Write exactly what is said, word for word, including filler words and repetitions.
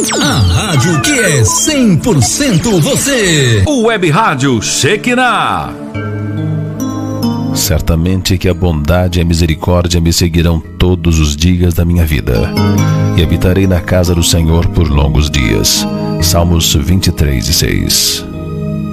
A rádio que é cem por cento você. O Web Rádio Shekinah. Certamente que a bondade e a misericórdia me seguirão todos os dias da minha vida, e habitarei na casa do Senhor por longos dias. Salmos vinte e três e seis.